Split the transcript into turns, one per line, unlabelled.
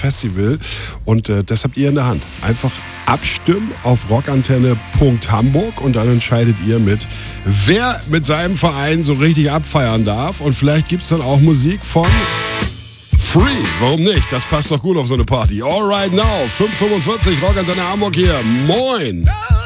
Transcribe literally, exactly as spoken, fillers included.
Festival. Und äh, das habt ihr in der Hand. Einfach abstimmen auf rockantenne punkt hamburg und dann entscheidet ihr mit, wer mit seinem Verein so richtig abfeiern darf. Und vielleicht gibt es dann auch Musik von Free. Warum nicht? Das passt doch gut auf so eine Party. All right now, fünf Uhr fünfundvierzig, Rockantenne Hamburg hier. Moin!